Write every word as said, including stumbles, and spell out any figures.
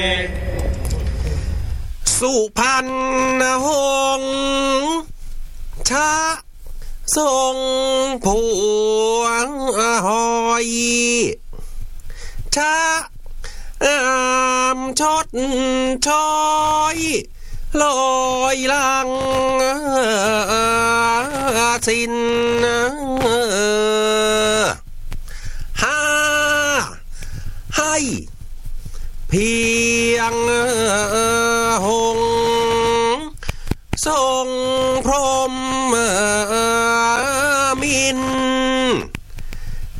สุพรรณหงษ์ชะทรงผัวหอยชะอามชดช้อยลอยลังสินห้าให้เพียงหงทรง